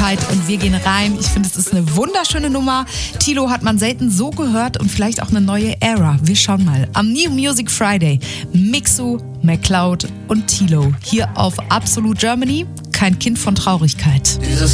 Arbeit und wir gehen rein. Ich finde, es ist eine wunderschöne Nummer. Tilo hat man selten so gehört und vielleicht auch eine neue Ära. Wir schauen mal. Am New Music Friday. Mixu, McCloud und Tilo. Hier auf Absolute Germany. Kein Kind von Traurigkeit.